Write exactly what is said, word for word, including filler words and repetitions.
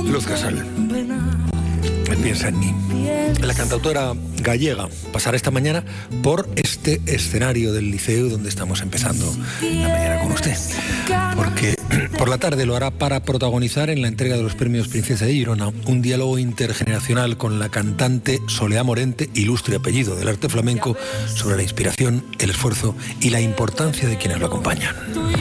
Luz Casal. Piensa en mí. La cantautora gallega pasará esta mañana por este escenario del Liceo donde estamos empezando la mañana con usted. Porque por la tarde lo hará para protagonizar en la entrega de los premios Princesa de Girona un diálogo intergeneracional con la cantante Soleá Morente, ilustre apellido del arte flamenco, sobre la inspiración, el esfuerzo y la importancia de quienes lo acompañan.